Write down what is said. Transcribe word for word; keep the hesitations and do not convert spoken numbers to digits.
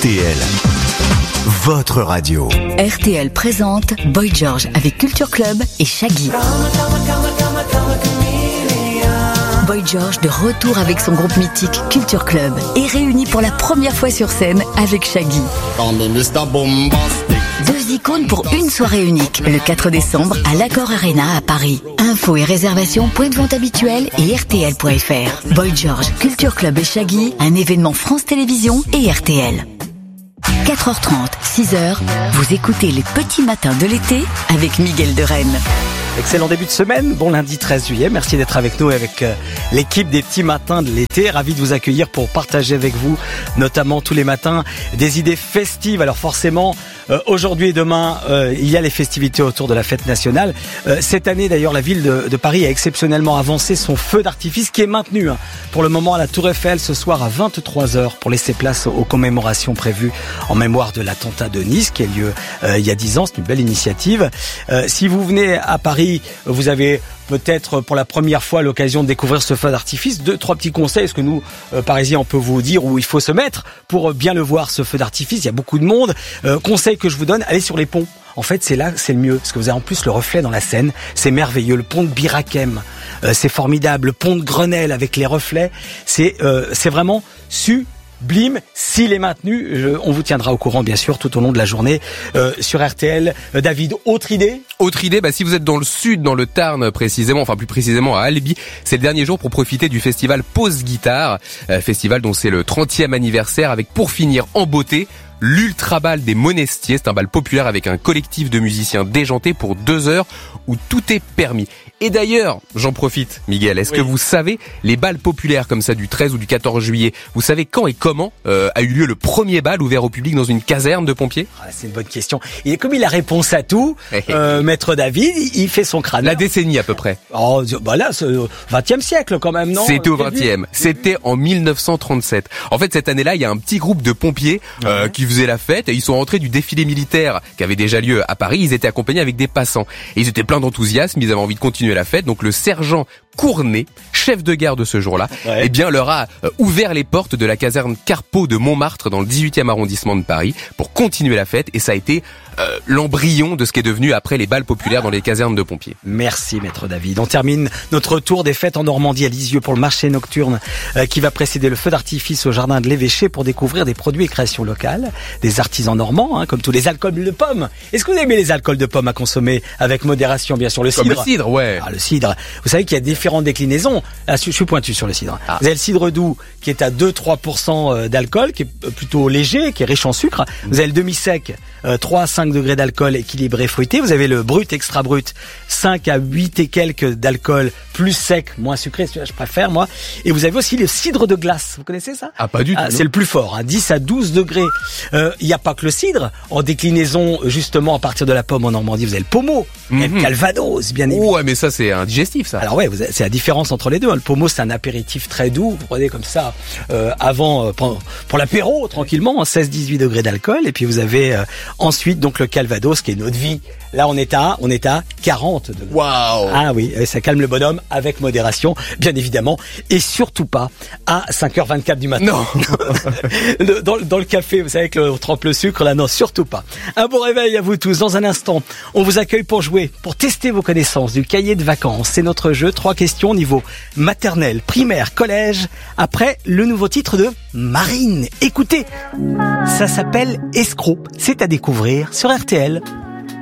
T L, votre radio. R T L présente Boy George avec Culture Club et Shaggy. Boy George de retour avec son groupe mythique Culture Club et réuni pour la première fois sur scène avec Shaggy. Deux icônes pour une soirée unique, le quatre décembre à l'Accor Arena à Paris. Infos et réservations, point de vente habituel et R T L point F R. Boy George, Culture Club et Shaggy, un événement France Télévisions et R T L. quatre heures trente, six heures, vous écoutez les petits matins de l'été avec Miguel de Rennes. Excellent début de semaine, bon lundi treize juillet, merci d'être avec nous avec euh, l'équipe des petits matins de l'été, ravi de vous accueillir pour partager avec vous notamment tous les matins des idées festives. Alors forcément euh, aujourd'hui et demain euh, il y a les festivités autour de la fête nationale. Euh, cette année d'ailleurs la ville de, de Paris a exceptionnellement avancé son feu d'artifice qui est maintenu hein, pour le moment à la Tour Eiffel ce soir à vingt-trois heures pour laisser place aux commémorations prévues en mémoire de l'attentat de Nice qui a lieu euh, il y a dix ans, c'est une belle initiative. Euh, si vous venez à Paris, vous avez peut-être pour la première fois l'occasion de découvrir ce feu d'artifice. Deux, trois petits conseils, ce que nous, euh, Parisiens, on peut vous dire où il faut se mettre pour bien le voir, ce feu d'artifice. Il y a beaucoup de monde. Euh, conseil que je vous donne, allez sur les ponts. En fait, c'est là, c'est le mieux, parce que vous avez en plus le reflet dans la Seine. C'est merveilleux. Le pont de Bir Hakeim, euh, c'est formidable. Le pont de Grenelle avec les reflets, c'est, euh, c'est vraiment su. Blim, s'il est maintenu, je, on vous tiendra au courant bien sûr tout au long de la journée euh, sur R T L. Euh, David, autre idée ? Autre idée, bah, si vous êtes dans le sud, dans le Tarn précisément, enfin plus précisément à Albi, c'est le dernier jour pour profiter du festival Pause Guitare, euh, festival dont c'est le trentième anniversaire avec pour finir en beauté l'Ultra Bal des Monestiers. C'est un bal populaire avec un collectif de musiciens déjantés pour deux heures où tout est permis. Et d'ailleurs, j'en profite, Miguel, est-ce oui. que vous savez, les bals populaires comme ça du treize ou du quatorze juillet, vous savez quand et comment euh, a eu lieu le premier bal ouvert au public dans une caserne de pompiers ? Ah, c'est une bonne question. Et comme il a réponse à tout, euh, Maître David, il fait son crâne. La décennie à peu près. Oh, bah là, c'est au vingtième siècle quand même, non ? C'était au vingtième. C'était en mille neuf cent trente-sept. En fait, cette année-là, il y a un petit groupe de pompiers euh, ouais. qui faisaient la fête et ils sont rentrés du défilé militaire qui avait déjà lieu à Paris. Ils étaient accompagnés avec des passants. Et ils étaient pleins d'enthousiasme, ils avaient envie de continuer la fête. Donc le sergent Cournet, chef de gare de ce jour-là, ouais. eh bien leur a euh, ouvert les portes de la caserne Carpeau de Montmartre dans le dix-huitième arrondissement de Paris pour continuer la fête et ça a été euh, l'embryon de ce qui est devenu après les bals populaires dans les casernes de pompiers. Merci Maître David. On termine notre tour des fêtes en Normandie à Lisieux pour le marché nocturne euh, qui va précéder le feu d'artifice au jardin de l'Évêché pour découvrir des produits et créations locales, des artisans normands, hein, comme tous les alcools de pommes. Est-ce que vous aimez les alcools de pommes à consommer avec modération, bien sûr, le cidre ? Comme le cidre, ouais. Ah, le cidre. Vous savez qu'il y a différentes déclinaisons. Là, je suis pointu sur le cidre. Ah. Vous avez le cidre doux qui est à deux à trois pour cent d'alcool, qui est plutôt léger, qui est riche en sucre. Vous avez le demi-sec, euh, trois à cinq degrés d'alcool, équilibré, fruité. Vous avez le brut, extra brut, cinq à huit et quelques d'alcool, plus sec, moins sucré, je préfère moi. Et vous avez aussi le cidre de glace. Vous connaissez ça ? Ah, pas du tout. Ah, c'est le plus fort, hein, dix à douze degrés. Il euh, n'y a pas que le cidre. En déclinaison, justement, à partir de la pomme en Normandie, vous avez le pommeau, mm-hmm. le calvados, bien évidemment. Ouais, mais ça, c'est indigestif, ça. Alors ouais, vous avez, c'est la différence entre les deux. Le pommeau, c'est un apéritif très doux. Vous prenez comme ça euh, avant euh, pour, pour l'apéro, tranquillement, seize à dix-huit degrés d'alcool. Et puis vous avez euh, ensuite donc le calvados, qui est notre vie. Là, on est à, on est à quarante degrés. Waouh! Ah oui, ça calme le bonhomme avec modération, bien évidemment, et surtout pas à cinq heures vingt-quatre du matin. Non. dans, dans le café, vous savez que on trempe le sucre, là, non, surtout pas. Un bon réveil à vous tous. Dans un instant, on vous accueille pour jouer, pour tester vos connaissances du cahier de vacances. C'est notre jeu. Trois questions au niveau maternelle, primaire, collège. Après, le nouveau titre de Marine. Écoutez, ça s'appelle Escroc. C'est à découvrir sur R T L.